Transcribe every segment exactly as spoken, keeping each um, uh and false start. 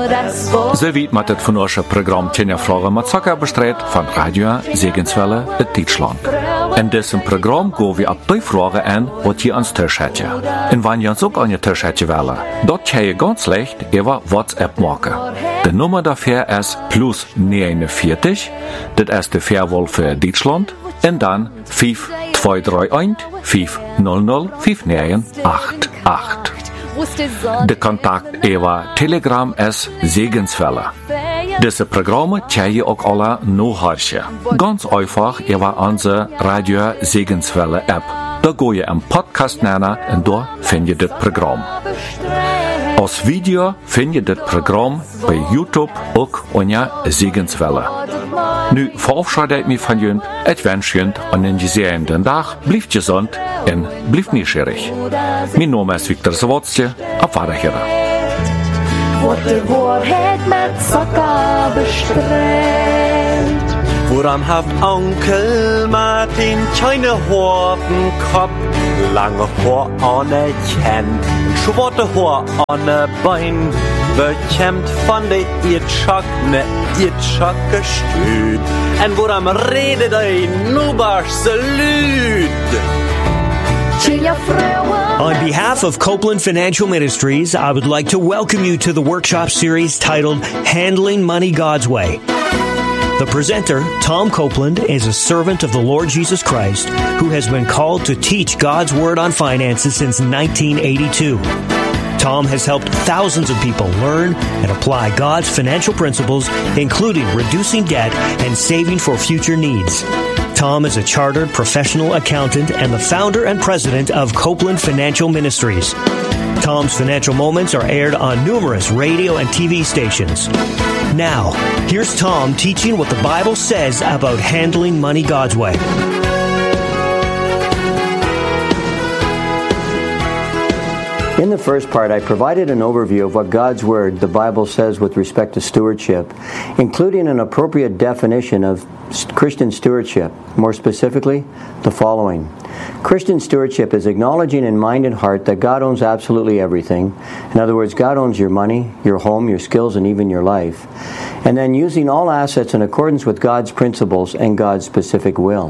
So wie met het van ons program Tjenja Vragen met Saka bestreed van Radio Segenswelle in Deutschland. In diesem Programm gaan we op die vragen aan wat je ons thuis hebt. En wanneer je ons ook aan je thuis hebt willen, dat kan je ganz leicht over WhatsApp maken. De nummer daarvoor is plus negenenveertig, dat is de verwol voor Duitsland, en dan vijf twee drie een vijf nul nul vijf negen acht acht. De contact over Telegram is Segenswelle. Deze programma kan je ook alle nachhören. Ganz einfach over onze Radio Segenswelle app. Daar ga je een podcast nemen en daar vind je dit programma. Als video vind je dit programma bij YouTube ook onder Segenswelle. Nu verabschied ik me van jullie. Ik wens jullie een gezegende dag. Blijf gezond en blijf nieuwsgierig. Mijn naam is Victor Zawadzki. Op Wiederhören. Wordt de waarheid met Saka bestreed. Woran haft Onkel Martin kleine Hortenkopf, lange Haar an der Kinn, schwarze Haar an der Bein, bekämpft von der Irrtschock, ne Irrtschock gestüt. En woran redet ein nubarse Lüd? On behalf of Copeland Financial Ministries, I would like to welcome you to the workshop series titled Handling Money God's Way. The presenter, Tom Copeland, is a servant of the Lord Jesus Christ who has been called to teach God's Word on finances since nineteen eighty-two. Tom has helped thousands of people learn and apply God's financial principles, including reducing debt and saving for future needs. Tom is a chartered professional accountant and the founder and president of Copeland Financial Ministries. Tom's financial moments are aired on numerous radio and T V stations. Now, here's Tom teaching what the Bible says about handling money God's way. In the first part, I provided an overview of what God's Word, the Bible, says with respect to stewardship, including an appropriate definition of Christian stewardship. More specifically, the following. Christian stewardship is acknowledging in mind and heart that God owns absolutely everything. In other words, God owns your money, your home, your skills, and even your life. And then using all assets in accordance with God's principles and God's specific will.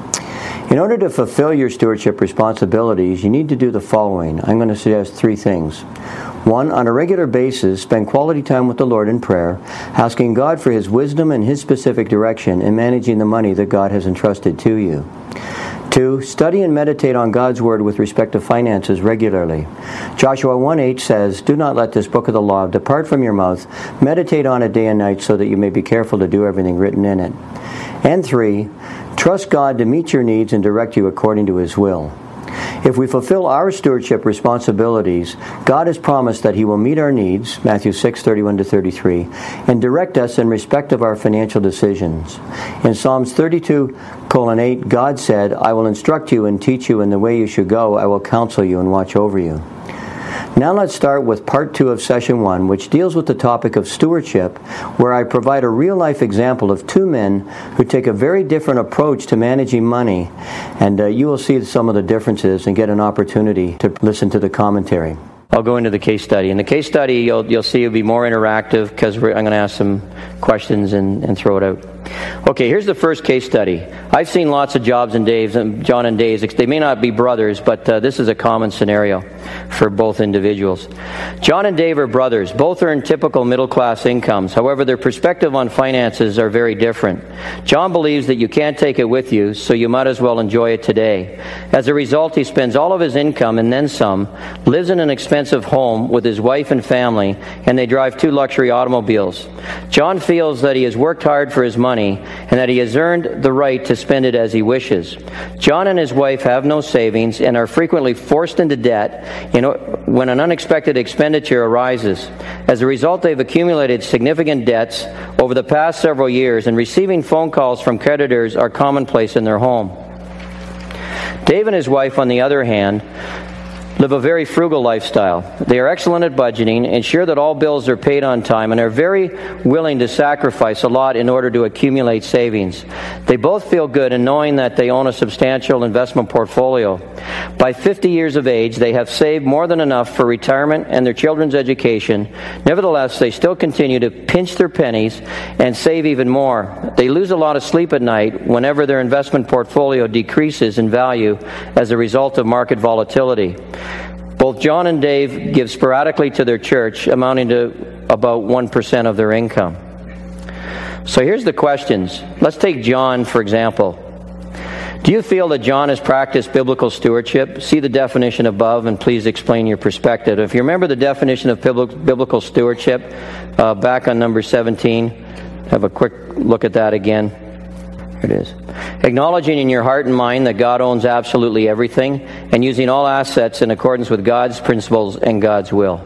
In order to fulfill your stewardship responsibilities, you need to do the following. I'm going to suggest three things. One, on a regular basis, spend quality time with the Lord in prayer, asking God for His wisdom and His specific direction in managing the money that God has entrusted to you. Two, study and meditate on God's Word with respect to finances regularly. Joshua one eight says, "Do not let this book of the law depart from your mouth. Meditate on it day and night so that you may be careful to do everything written in it." And three, trust God to meet your needs and direct you according to His will. If we fulfill our stewardship responsibilities, God has promised that He will meet our needs, Matthew six thirty-one to thirty-three, and direct us in respect of our financial decisions. In Psalms thirty-two, colon eight, God said, "I will instruct you and teach you in the way you should go. I will counsel you and watch over you." Now let's start with part two of session one, which deals with the topic of stewardship, where I provide a real-life example of two men who take a very different approach to managing money, and uh, you will see some of the differences and get an opportunity to listen to the commentary. I'll go into the case study. In the case study, you'll you'll see it'll be more interactive because I'm going to ask some questions and, and throw it out. Okay, here's the first case study. I've seen lots of jobs and Daves, and John and Daves. They may not be brothers, but uh, this is a common scenario for both individuals. John and Dave are brothers. Both earn typical middle-class incomes. However, their perspective on finances are very different. John believes that you can't take it with you, so you might as well enjoy it today. As a result, he spends all of his income and then some, lives in an expensive home with his wife and family, and they drive two luxury automobiles. John feels that he has worked hard for his money and that he has earned the right to spend it as he wishes. John and his wife have no savings and are frequently forced into debt when an unexpected expenditure arises. As a result, they've accumulated significant debts over the past several years, and receiving phone calls from creditors are commonplace in their home. Dave and his wife, on the other hand, live a very frugal lifestyle. They are excellent at budgeting, ensure that all bills are paid on time, and are very willing to sacrifice a lot in order to accumulate savings. They both feel good in knowing that they own a substantial investment portfolio. By fifty years of age, they have saved more than enough for retirement and their children's education. Nevertheless, they still continue to pinch their pennies and save even more. They lose a lot of sleep at night whenever their investment portfolio decreases in value as a result of market volatility. Both John and Dave give sporadically to their church, amounting to about one percent of their income. So here's the questions. Let's take John, for example. Do you feel that John has practiced biblical stewardship? See the definition above, and please explain your perspective. If you remember the definition of biblical stewardship, uh, back on number seventeen, have a quick look at that again. Here it is. Acknowledging in your heart and mind that God owns absolutely everything, and using all assets in accordance with God's principles and God's will.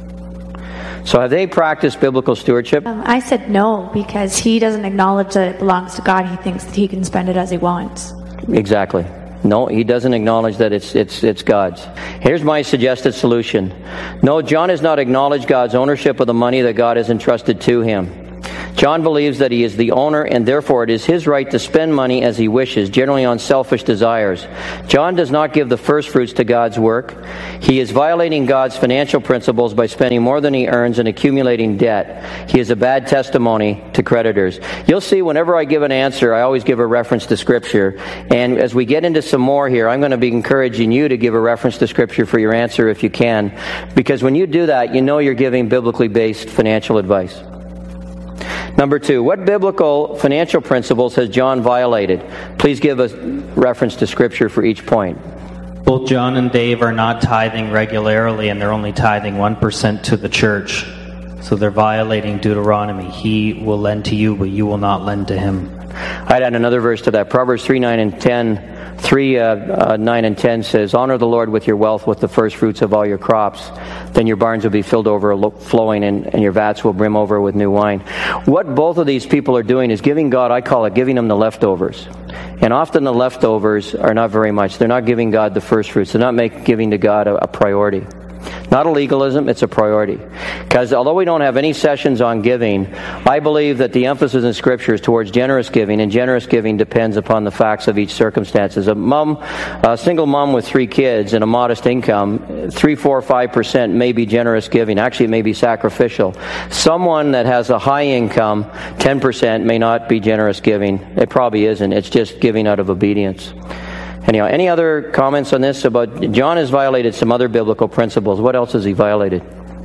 So have they practiced biblical stewardship? Um, I said no, because he doesn't acknowledge that it belongs to God. He thinks that he can spend it as he wants. Exactly. No, he doesn't acknowledge that it's it's it's God's. Here's my suggested solution. No, John has not acknowledged God's ownership of the money that God has entrusted to him. John believes that he is the owner, and therefore it is his right to spend money as he wishes, generally on selfish desires. John does not give the first fruits to God's work. He is violating God's financial principles by spending more than he earns and accumulating debt. He is a bad testimony to creditors. You'll see whenever I give an answer, I always give a reference to Scripture. And as we get into some more here, I'm going to be encouraging you to give a reference to Scripture for your answer if you can. Because when you do that, you know you're giving biblically based financial advice. Number two, what biblical financial principles has John violated? Please give a reference to Scripture for each point. Both John and Dave are not tithing regularly, and they're only tithing one percent to the church. So they're violating Deuteronomy. He will lend to you, but you will not lend to him. I'd add another verse to that. Proverbs three, nine, and ten. three, uh, uh, nine, and ten says, honor the Lord with your wealth, with the first fruits of all your crops. Then your barns will be filled over, flowing, and, and your vats will brim over with new wine. What both of these people are doing is giving God, I call it, giving them the leftovers. And often the leftovers are not very much. They're not giving God the first fruits. They're not make, giving to God a, a priority. Not a legalism, it's a priority. Because although we don't have any sessions on giving, I believe that the emphasis in Scripture is towards generous giving, and generous giving depends upon the facts of each circumstances. A mom, a single mom with three kids and a modest income, three, four, five percent may be generous giving. Actually, it may be sacrificial. Someone that has a high income, ten percent may not be generous giving. It probably isn't. It's just giving out of obedience. Anyhow, any other comments on this? About John has violated some other biblical principles. What else has he violated?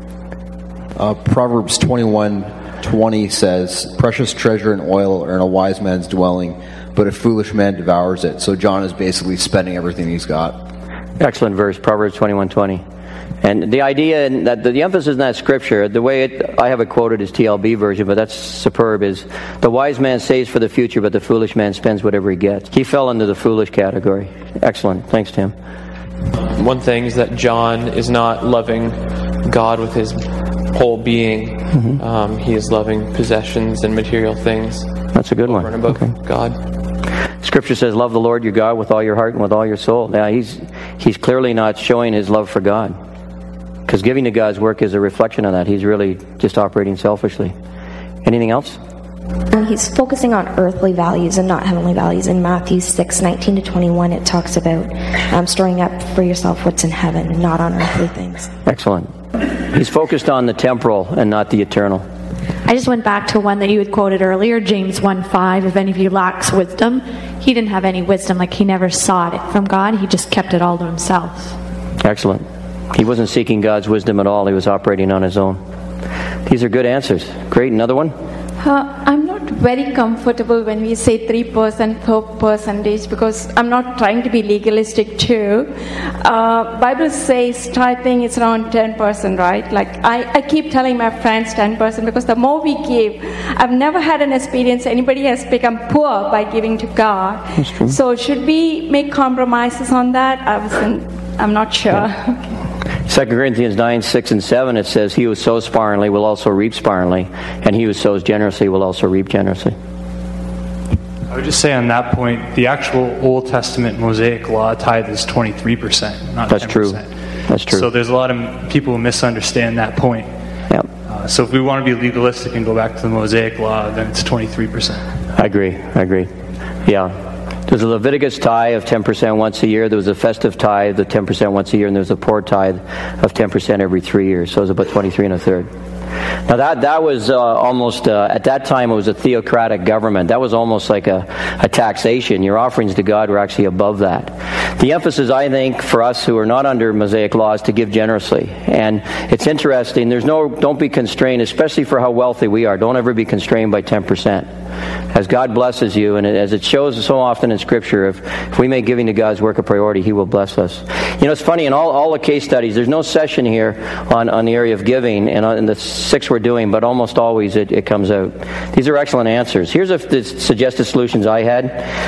Uh, Proverbs twenty-one twenty says, precious treasure and oil are in a wise man's dwelling, but a foolish man devours it. So John is basically spending everything he's got. Excellent verse, Proverbs twenty-one twenty. And the idea, that the, the emphasis in that scripture, the way it, I have it quoted as T L B version, but that's superb, is the wise man saves for the future, but the foolish man spends whatever he gets. He fell into the foolish category. Excellent. Thanks, Tim. One thing is that John is not loving God with his whole being. Mm-hmm. Um, he is loving possessions and material things. That's a good one. Above okay. God. Scripture says, love the Lord your God with all your heart and with all your soul. Now, he's he's clearly not showing his love for God. Because giving to God's work is a reflection of that. He's really just operating selfishly. Anything else? Um, he's focusing on earthly values and not heavenly values. In Matthew six, nineteen to twenty-one, it talks about um, storing up for yourself what's in heaven and not on earthly things. Excellent. He's focused on the temporal and not the eternal. I just went back to one that you had quoted earlier, James one five. If any of you lacks wisdom, he didn't have any wisdom. Like, he never sought it from God. He just kept it all to himself. Excellent. He wasn't seeking God's wisdom at all. He was operating on his own. These are good answers. Great. Another one? Uh, I'm not very comfortable when we say three percent per percentage, because I'm not trying to be legalistic too. Uh, Bible says tithing is around ten percent, right? Like, I, I keep telling my friends ten percent, because the more we give, I've never had an experience anybody has become poor by giving to God. That's true. So should we make compromises on that? I wasn't, I'm not sure. Yeah. Second Corinthians nine, six, and seven, it says, he who sows sparingly will also reap sparingly, and he who sows generously will also reap generously. I would just say on that point, the actual Old Testament Mosaic law tithe is twenty-three percent, not That's ten percent. true. That's true. So there's a lot of people who misunderstand that point. Yep. Uh, so if we want to be legalistic and go back to the Mosaic Law, then it's twenty-three percent. I agree. I agree. Yeah. There's a Leviticus tithe of ten percent once a year. There was a festive tithe of ten percent once a year, and there's a poor tithe of ten percent every three years. So it was about twenty-three and a third. Now that that was uh, almost, uh, at that time it was a theocratic government. That was almost like a, a taxation. Your offerings to God were actually above that. The emphasis, I think, for us who are not under Mosaic law is to give generously. And it's interesting, there's no, don't be constrained, especially for how wealthy we are. Don't ever be constrained by ten percent. As God blesses you, and as it shows so often in Scripture, if, if we make giving to God's work a priority, He will bless us. You know, it's funny, in all, all the case studies, there's no session here on, on the area of giving, and in the six we're doing, but almost always it, it comes out. These are excellent answers. Here's a, the suggested solutions I had.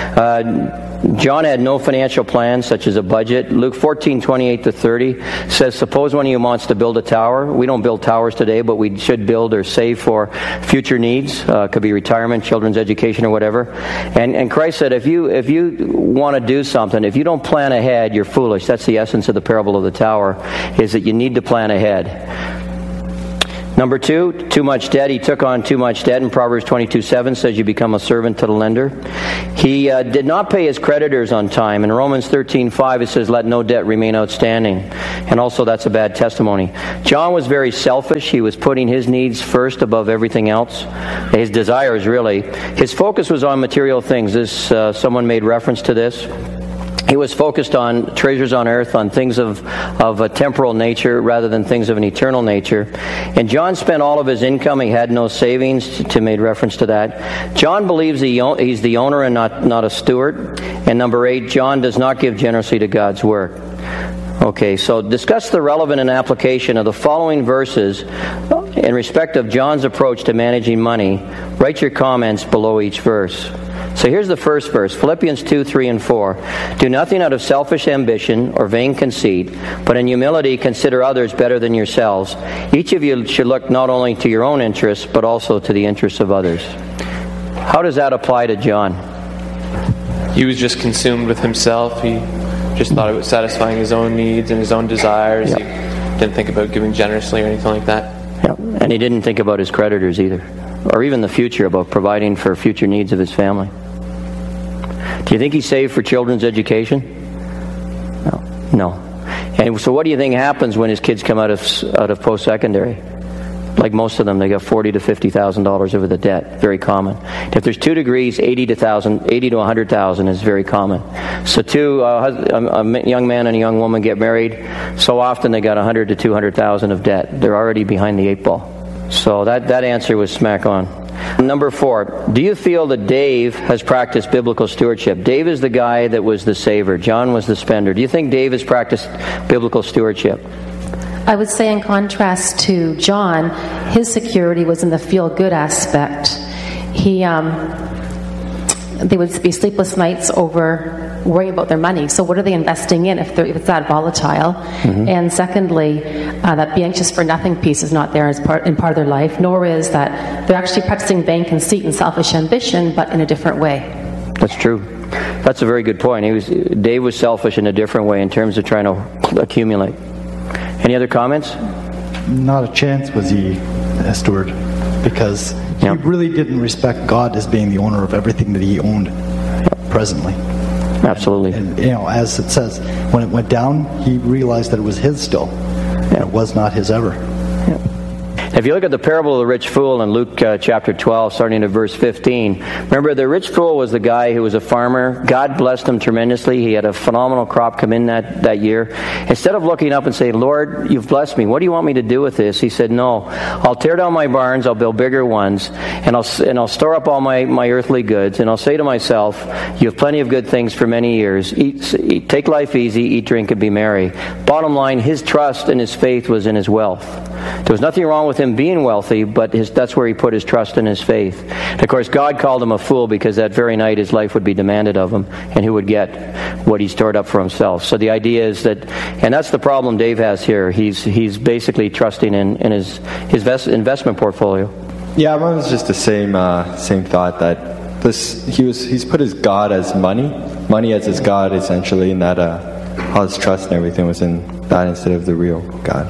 Uh, John had no financial plans, such as a budget. Luke fourteen, twenty-eight to thirty says, suppose one of you wants to build a tower. We don't build towers today, but we should build or save for future needs. Uh, could be retirement, children's education, or whatever. And, and Christ said, if you, if you want to do something, if you don't plan ahead, you're foolish. That's the essence of the parable of the tower, is that you need to plan ahead. Number two, too much debt. He took on too much debt. In Proverbs twenty-two seven says you become a servant to the lender. He uh, did not pay his creditors on time. In Romans thirteen five it says let no debt remain outstanding. And also that's a bad testimony. John was very selfish. He was putting his needs first above everything else. His desires, really. His focus was on material things. This uh, someone made reference to this. He was focused on treasures on earth, on things of, of a temporal nature rather than things of an eternal nature. And John spent all of his income. He had no savings. Tim made reference to that. John believes he, he's the owner and not, not a steward. And number eight, John does not give generously to God's work. Okay, so discuss the relevant and application of the following verses in respect of John's approach to managing money. Write your comments below each verse. So here's the first verse, Philippians two, three, and four. Do nothing out of selfish ambition or vain conceit, but in humility consider others better than yourselves. Each of you should look not only to your own interests, but also to the interests of others. How does that apply to John? He was just consumed with himself. He just thought it was satisfying his own needs and his own desires. Yep. He didn't think about giving generously or anything like that. Yep. And he didn't think about his creditors either, or even the future, about providing for future needs of his family. Do you think he saved for children's education? No. No. And so what do you think happens when his kids come out of out of post-secondary? Like most of them, they got forty to fifty thousand dollars over the debt. Very common. If there's two degrees, eighty to thousand, eighty to a hundred thousand is very common. So two uh, a young man and a young woman get married. So often they got a hundred to two hundred thousand of debt. They're already behind the eight ball. So that that answer was smack on. Number four, do you feel that Dave has practiced biblical stewardship? Dave is the guy that was the saver. John was the spender. Do you think Dave has practiced biblical stewardship? I would say in contrast to John, his security was in the feel-good aspect. He, um, they would be sleepless nights over worrying about their money. So what are they investing in if, if it's that volatile? Mm-hmm. And secondly, uh, that be anxious for nothing piece is not there as part in part of their life, nor is that they're actually practicing vain conceit and selfish ambition, but in a different way. That's true. That's a very good point. He was Dave was selfish in a different way in terms of trying to accumulate. Any other comments? Not a chance was he a steward, because he yep. really didn't respect God as being the owner of everything that he owned yep. presently. Absolutely. And, and, you know, as it says, when it went down, he realized that it was his still. Yep. It was not his ever. Yep. If you look at the parable of the rich fool in Luke uh, chapter twelve, starting at verse fifteen, remember the rich fool was the guy who was a farmer. God blessed him tremendously. He had a phenomenal crop come in that, that year. Instead of looking up and saying, Lord, you've blessed me. What do you want me to do with this? He said, no, I'll tear down my barns, I'll build bigger ones, and I'll and I'll store up all my, my earthly goods, and I'll say to myself, you have plenty of good things for many years. Eat, eat, take life easy, eat, drink, and be merry. Bottom line, his trust and his faith was in his wealth. There was nothing wrong with him being wealthy, but his, that's where he put his trust and his faith. And of course, God called him a fool because that very night his life would be demanded of him, and he would get what he stored up for himself. So the idea is that, and that's the problem Dave has here. He's he's basically trusting in, in his his vest, investment portfolio. Yeah, mine was just the same uh, same thought that this he was he's put his God as money, money as his God essentially, and that uh, all his trust and everything was in that instead of the real God.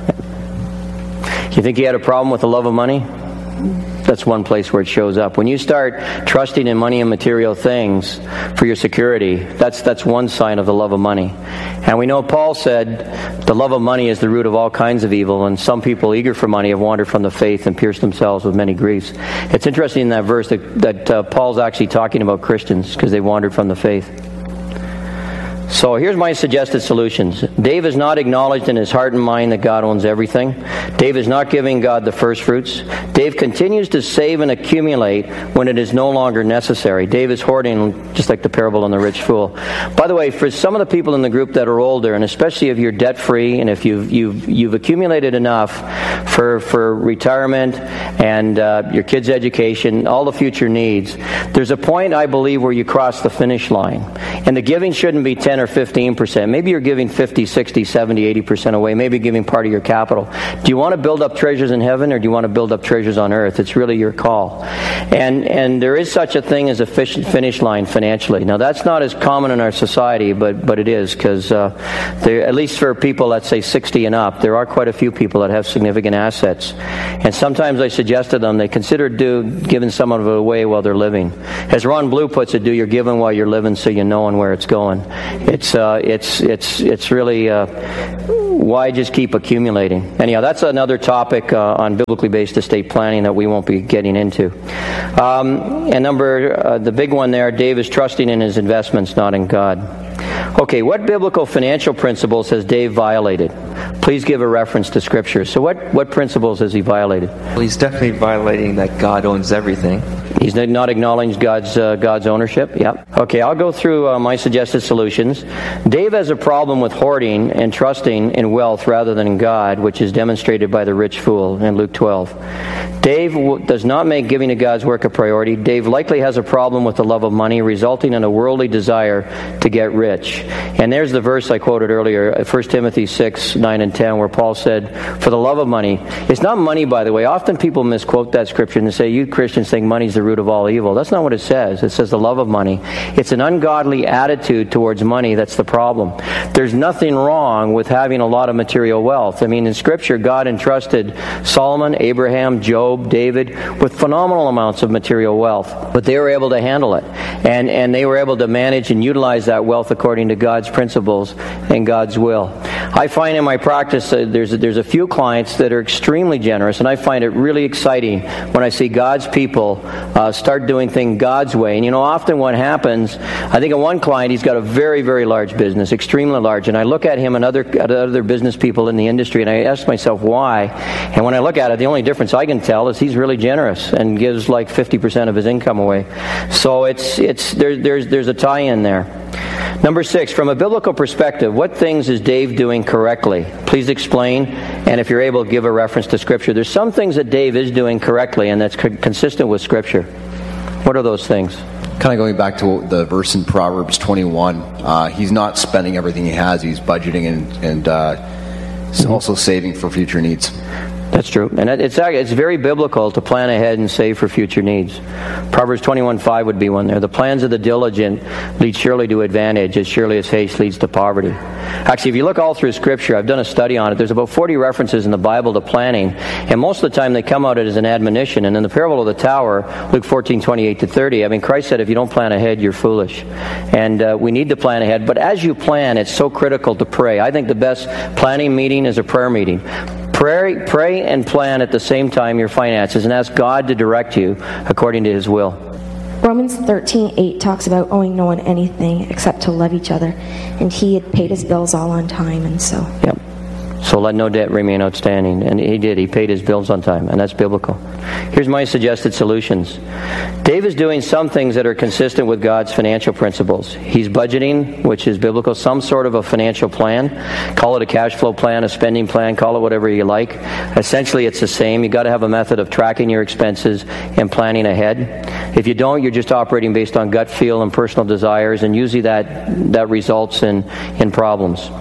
You think he had a problem with the love of money? That's one place where it shows up. When you start trusting in money and material things for your security, that's that's one sign of the love of money. And we know Paul said the love of money is the root of all kinds of evil, and some people eager for money have wandered from the faith and pierced themselves with many griefs. It's interesting in that verse that, that uh, Paul's actually talking about Christians because they wandered from the faith. So here's my suggested solutions. Dave is not acknowledged in his heart and mind that God owns everything. Dave is not giving God the first fruits. Dave continues to save and accumulate when it is no longer necessary. Dave is hoarding, just like the parable on the rich fool. By the way, for some of the people in the group that are older, and especially if you're debt-free and if you've you've you've accumulated enough for for retirement and uh, your kids' education, all the future needs, there's a point, I believe, where you cross the finish line. And the giving shouldn't be ten or fifteen percent. Maybe you're giving fifty, sixty, seventy, eighty percent away. Maybe giving part of your capital. Do you want to build up treasures in heaven or do you want to build up treasures on earth? It's really your call. And and there is such a thing as a finish line financially. Now that's not as common in our society, but but it is because uh, at least for people, let's say sixty and up, there are quite a few people that have significant assets. And sometimes I suggest to them they consider do giving some of it away while they're living. As Ron Blue puts it, do your giving while you're living so you know where it's going. It's uh, it's it's it's really uh, why just keep accumulating? Anyhow, that's another topic uh, on biblically based estate planning that we won't be getting into. Um, and number uh, the big one there, Dave is trusting in his investments, not in God. Okay, what biblical financial principles has Dave violated? Please give a reference to Scripture. So what, what principles has he violated? Well, he's definitely violating that God owns everything. He's not acknowledging God's uh, God's ownership? Yep. Okay, I'll go through uh, my suggested solutions. Dave has a problem with hoarding and trusting in wealth rather than in God, which is demonstrated by the rich fool in Luke twelve. Dave w- does not make giving to God's work a priority. Dave likely has a problem with the love of money, resulting in a worldly desire to get rich. And there's the verse I quoted earlier, First Timothy six, nine and ten, where Paul said, for the love of money. It's not money, by the way. Often people misquote that scripture and say, you Christians think money's the root of all evil. That's not what it says. It says the love of money. It's an ungodly attitude towards money that's the problem. There's nothing wrong with having a lot of material wealth. I mean, in Scripture, God entrusted Solomon, Abraham, Job, David with phenomenal amounts of material wealth. But they were able to handle it. And, and they were able to manage and utilize that wealth according to God's principles and God's will. I find in my practice uh, there's, a, there's a few clients that are extremely generous, and I find it really exciting when I see God's people uh, start doing things God's way. And you know, often what happens, I think of one client, he's got a very, very large business, extremely large, and I look at him and other, at other business people in the industry, and I ask myself why. And when I look at it, the only difference I can tell is he's really generous and gives like fifty percent of his income away. So it's it's there, there's there's a tie-in there. Number six, from a biblical perspective, what things is Dave doing correctly? Please explain, and if you're able, give a reference to Scripture. There's some things that Dave is doing correctly, and that's co- consistent with Scripture. What are those things? Kind of going back to the verse in Proverbs twenty-one, uh, he's not spending everything he has. He's budgeting and, and uh, mm-hmm. also saving for future needs. That's true. And it's it's very biblical to plan ahead and save for future needs. Proverbs twenty-one five would be one there. The plans of the diligent lead surely to advantage, as surely as haste leads to poverty. Actually, if you look all through Scripture, I've done a study on it, there's about forty references in the Bible to planning, and most of the time they come out as an admonition. And in the parable of the tower, Luke fourteen twenty-eight to thirty, I mean, Christ said, if you don't plan ahead, you're foolish. And uh, we need to plan ahead. But as you plan, it's so critical to pray. I think the best planning meeting is a prayer meeting. Pray, pray and plan at the same time your finances and ask God to direct you according to His will. Romans thirteen eight talks about owing no one anything except to love each other. And he had paid his bills all on time, and so... Yep. So let no debt remain outstanding. And he did. He paid his bills on time, and that's biblical. Here's my suggested solutions. Dave is doing some things that are consistent with God's financial principles. He's budgeting, which is biblical, some sort of a financial plan. Call it a cash flow plan, a spending plan, call it whatever you like. Essentially, it's the same. You've got to have a method of tracking your expenses and planning ahead. If you don't, you're just operating based on gut feel and personal desires, and usually that, that results in, in problems.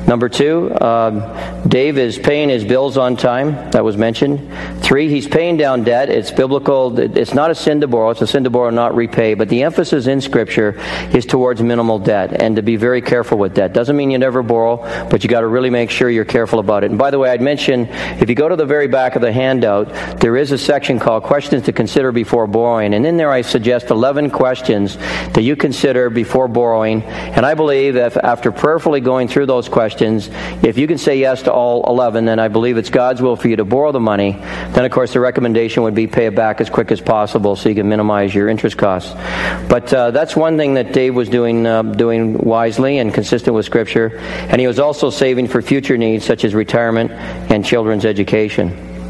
Number two, um, Dave is paying his bills on time. That was mentioned. Three, he's paying down debt. It's biblical. It's not a sin to borrow. It's a sin to borrow, not repay. But the emphasis in Scripture is towards minimal debt and to be very careful with debt. Doesn't mean you never borrow, but you got to really make sure you're careful about it. And by the way, I'd mention, if you go to the very back of the handout, there is a section called Questions to Consider Before Borrowing. And in there I suggest eleven questions that you consider before borrowing. And I believe that after prayerfully going through those questions, if you can say yes to all eleven, then I believe it's God's will for you to borrow the money. Then, of course, the recommendation would be pay it back as quick as possible so you can minimize your interest costs. But uh, that's one thing that Dave was doing uh, doing wisely and consistent with Scripture. And he was also saving for future needs such as retirement and children's education.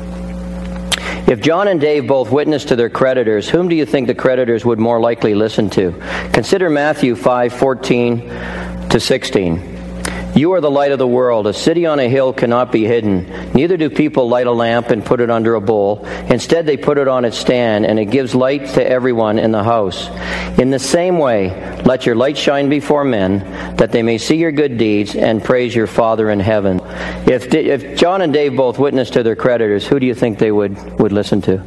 If John and Dave both witnessed to their creditors, whom do you think the creditors would more likely listen to? Consider Matthew five fourteen to sixteen. You are the light of the world. A city on a hill cannot be hidden. Neither do people light a lamp and put it under a bowl. Instead, they put it on its stand, and it gives light to everyone in the house. In the same way, let your light shine before men, that they may see your good deeds and praise your Father in heaven. If, if John and Dave both witnessed to their creditors, who do you think they would, would listen to?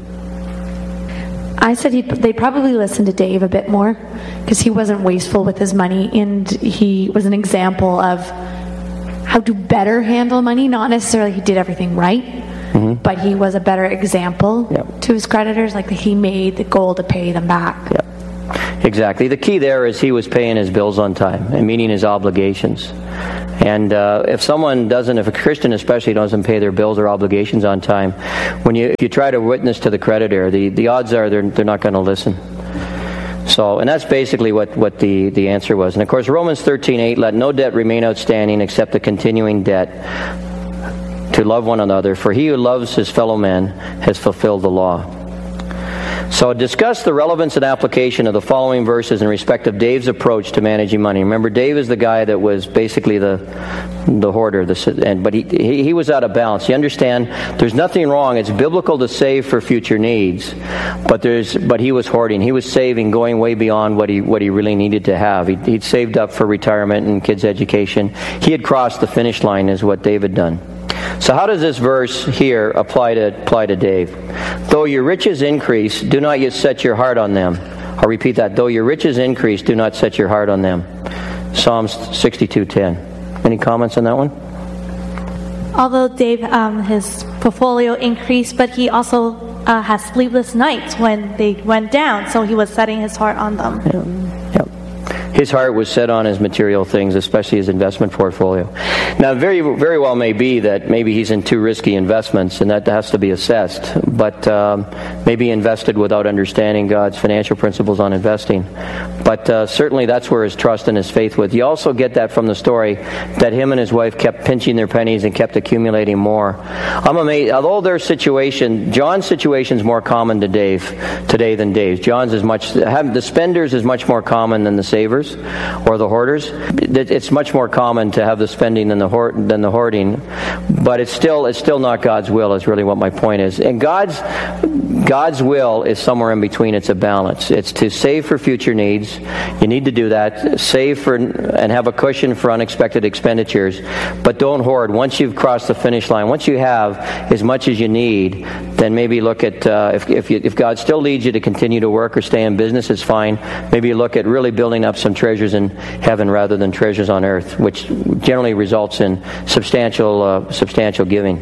I said he'd, they'd probably listen to Dave a bit more because he wasn't wasteful with his money, and he was an example of how to better handle money. Not necessarily he did everything right, mm-hmm. but he was a better example yep. to his creditors. Like he made the goal to pay them back. Yep. Exactly. The key there is he was paying his bills on time and meeting his obligations. And uh, if someone doesn't, if a Christian especially doesn't pay their bills or obligations on time, when you if you try to witness to the creditor, the, the odds are they're they're not going to listen. So, and that's basically what, what the, the answer was. And of course, Romans thirteen eight, let no debt remain outstanding except the continuing debt to love one another, for he who loves his fellow man has fulfilled the law. So discuss the relevance and application of the following verses in respect of Dave's approach to managing money. Remember, Dave is the guy that was basically the the hoarder, the, and, but he, he he was out of balance. You understand, there's nothing wrong. It's biblical to save for future needs, but there's but he was hoarding. He was saving, going way beyond what he what he really needed to have. He, he'd saved up for retirement and kids' education. He had crossed the finish line, is what Dave had done. So how does this verse here apply to apply to Dave? Though your riches increase, do not yet set your heart on them. I'll repeat that. Though your riches increase, do not set your heart on them. Psalms sixty-two ten. Any comments on that one? Although Dave, um, his portfolio increased, but he also uh, has sleepless nights when they went down, so he was setting his heart on them. Yeah. Yep. His heart was set on his material things, especially his investment portfolio. Now, very very well may be that maybe he's in too risky investments, and that has to be assessed. But um, maybe invested without understanding God's financial principles on investing. But uh, certainly that's where his trust and his faith was. You also get that from the story that him and his wife kept pinching their pennies and kept accumulating more. I'm amazed. Although their situation, John's situation is more common to Dave today than Dave's. John's is much, the spenders is much more common than the savers or the hoarders. It's much more common to have the spending than the hoard, than the hoarding, but it's still it's still not God's will. Is really what my point is. And God's God's will is somewhere in between. It's a balance. It's to save for future needs. You need to do that. Save for and have a cushion for unexpected expenditures, but don't hoard. Once you've crossed the finish line, once you have as much as you need, then maybe look at uh, if if, you, if God still leads you to continue to work or stay in business, it's fine. Maybe you look at really building up some treasures in heaven rather than treasures on earth, which generally results in substantial uh, substantial giving.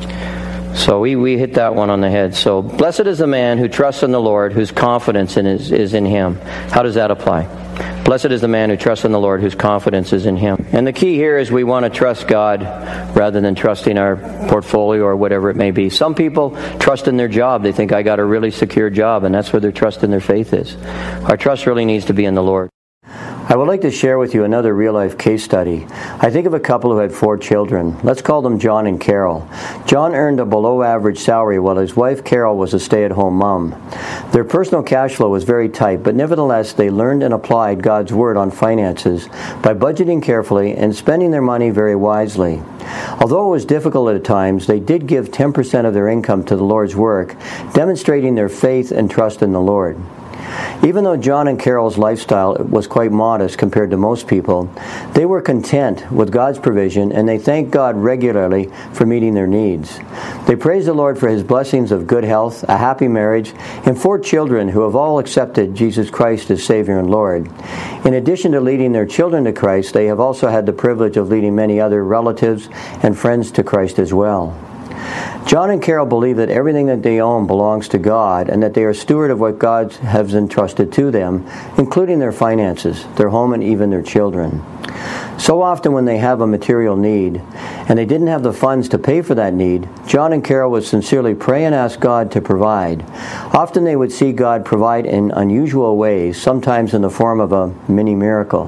So we, we hit that one on the head. So blessed is the man who trusts in the Lord, whose confidence in is, is in him. How does that apply? Blessed is the man who trusts in the Lord, whose confidence is in him. And the key here is we want to trust God rather than trusting our portfolio or whatever it may be. Some people trust in their job. They think, I got a really secure job, and that's where their trust in their faith is. Our trust really needs to be in the Lord. I would like to share with you another real-life case study. I think of a couple who had four children. Let's call them John and Carol. John earned a below-average salary while his wife Carol was a stay-at-home mom. Their personal cash flow was very tight, but nevertheless they learned and applied God's Word on finances by budgeting carefully and spending their money very wisely. Although it was difficult at times, they did give ten percent of their income to the Lord's work, demonstrating their faith and trust in the Lord. Even though John and Carol's lifestyle was quite modest compared to most people, they were content with God's provision and they thanked God regularly for meeting their needs. They praised the Lord for His blessings of good health, a happy marriage, and four children who have all accepted Jesus Christ as Savior and Lord. In addition to leading their children to Christ, they have also had the privilege of leading many other relatives and friends to Christ as well. John and Carol believe that everything that they own belongs to God and that they are steward of what God has entrusted to them, including their finances, their home, and even their children. So often when they have a material need and they didn't have the funds to pay for that need, John and Carol would sincerely pray and ask God to provide. Often they would see God provide in unusual ways, sometimes in the form of a mini miracle.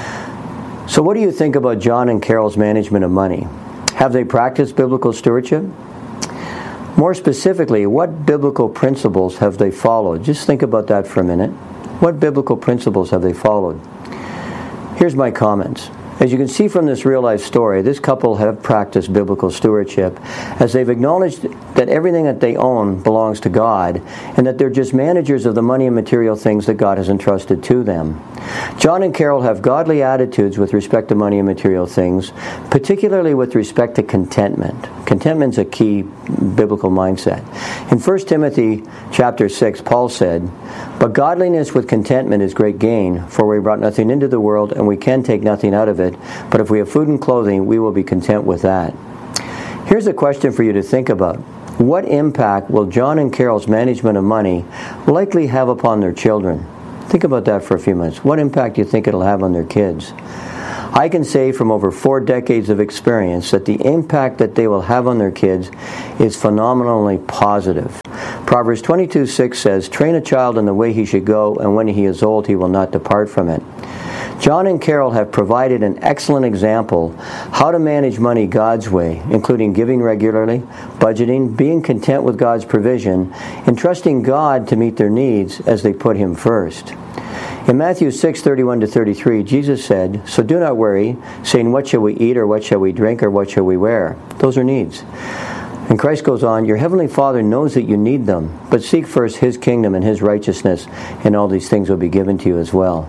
So what do you think about John and Carol's management of money? Have they practiced biblical stewardship? More specifically, what biblical principles have they followed? Just think about that for a minute. What biblical principles have they followed? Here's my comments. As you can see from this real-life story, this couple have practiced biblical stewardship as they've acknowledged that everything that they own belongs to God and that they're just managers of the money and material things that God has entrusted to them. John and Carol have godly attitudes with respect to money and material things, particularly with respect to contentment. Contentment's a key biblical mindset. In First Timothy chapter six, Paul said, "But godliness with contentment is great gain, for we brought nothing into the world, and we can take nothing out of it. But if we have food and clothing, we will be content with that." Here's a question for you to think about. What impact will John and Carol's management of money likely have upon their children? Think about that for a few minutes. What impact do you think it'll have on their kids? I can say from over four decades of experience that the impact that they will have on their kids is phenomenally positive. Proverbs twenty-two six says, "Train a child in the way he should go, and when he is old he will not depart from it." John and Carol have provided an excellent example how to manage money God's way, including giving regularly, budgeting, being content with God's provision, and trusting God to meet their needs as they put Him first. In Matthew six thirty-one to thirty-three, Jesus said, "So do not worry, saying, what shall we eat, or what shall we drink, or what shall we wear?" Those are needs. And Christ goes on, "Your heavenly Father knows that you need them, but seek first His kingdom and His righteousness, and all these things will be given to you as well."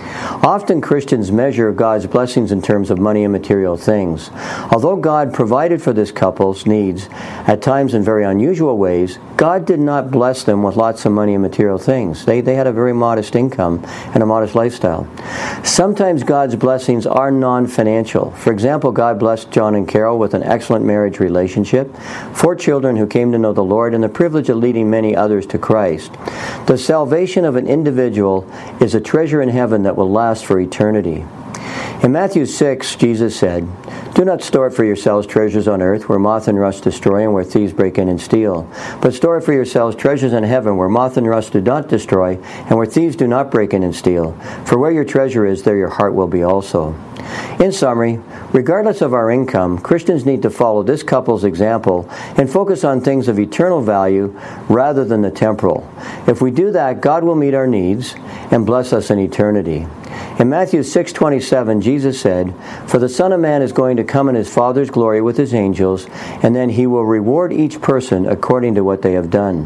Often Christians measure God's blessings in terms of money and material things. Although God provided for this couple's needs, at times in very unusual ways, God did not bless them with lots of money and material things. They, they had a very modest income and a modest lifestyle. Sometimes God's blessings are non-financial. For example, God blessed John and Carol with an excellent marriage relationship, four children who came to know the Lord, and the privilege of leading many others to Christ. The salvation of an individual is a treasure in heaven that will last for eternity. In Matthew six, Jesus said, "Do not store up for yourselves treasures on earth, where moth and rust destroy and where thieves break in and steal. But store up for yourselves treasures in heaven, where moth and rust do not destroy and where thieves do not break in and steal. For where your treasure is, there your heart will be also." In summary, regardless of our income, Christians need to follow this couple's example and focus on things of eternal value rather than the temporal. If we do that, God will meet our needs and bless us in eternity. In Matthew six twenty-seven, Jesus said, "For the Son of Man is going to come in His Father's glory with His angels, and then He will reward each person according to what they have done."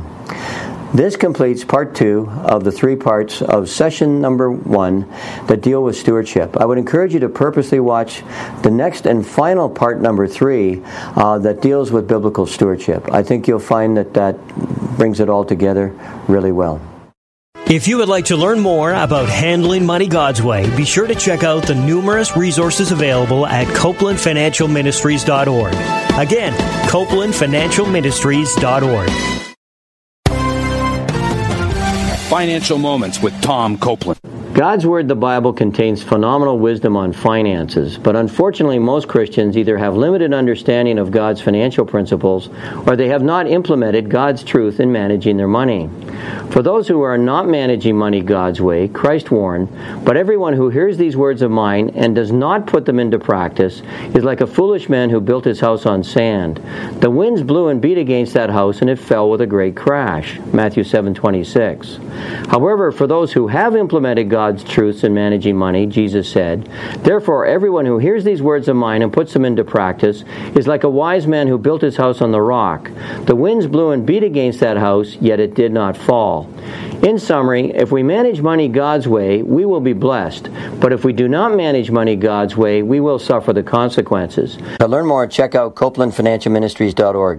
This completes part two of the three parts of session number one that deal with stewardship. I would encourage you to purposely watch the next and final part number three uh, that deals with biblical stewardship. I think you'll find that that brings it all together really well. If you would like to learn more about handling money God's way, be sure to check out the numerous resources available at Copeland Financial Ministries dot org. Again, Copeland Financial Ministries dot org. Financial Moments with Tom Copeland. God's Word, the Bible, contains phenomenal wisdom on finances, but unfortunately most Christians either have limited understanding of God's financial principles or they have not implemented God's truth in managing their money. For those who are not managing money God's way, Christ warned, "But everyone who hears these words of mine and does not put them into practice is like a foolish man who built his house on sand. The winds blew and beat against that house, and it fell with a great crash." Matthew seven twenty-six. However, for those who have implemented God's truths in managing money, Jesus said, "Therefore everyone who hears these words of mine and puts them into practice is like a wise man who built his house on the rock. The winds blew and beat against that house, yet it did not fall. fall. In summary, if we manage money God's way, we will be blessed. But if we do not manage money God's way, we will suffer the consequences. To learn more, check out Copeland Financial Ministries dot org.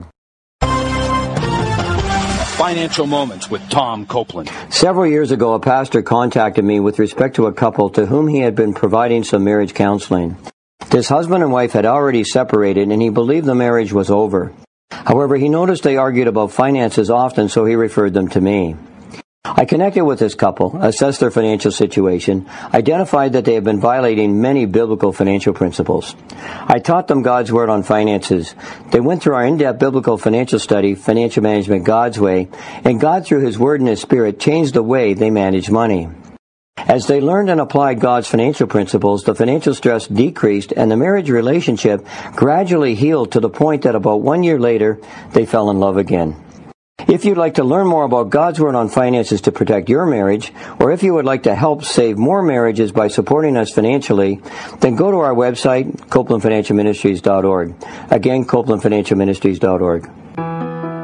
Financial Moments with Tom Copeland. Several years ago, a pastor contacted me with respect to a couple to whom he had been providing some marriage counseling. This husband and wife had already separated, and he believed the marriage was over. However, he noticed they argued about finances often, so he referred them to me. I connected with this couple, assessed their financial situation, identified that they had been violating many biblical financial principles. I taught them God's Word on finances. They went through our in-depth biblical financial study, Financial Management God's Way, and God, through His Word and His Spirit, changed the way they manage money. As they learned and applied God's financial principles, the financial stress decreased and the marriage relationship gradually healed to the point that about one year later, they fell in love again. If you'd like to learn more about God's Word on finances to protect your marriage, or if you would like to help save more marriages by supporting us financially, then go to our website, Copeland Financial Ministries dot org. Again, Copeland Financial Ministries dot org.